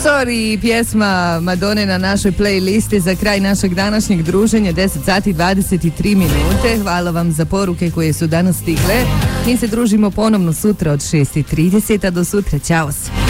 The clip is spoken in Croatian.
Sorry, pjesma Madone na našoj playlisti za kraj našeg današnjeg druženja, 10 sati 23 minute. Hvala vam za poruke koje su danas stigle. Mi se družimo ponovno sutra od 6:30, a do sutra, ćao se.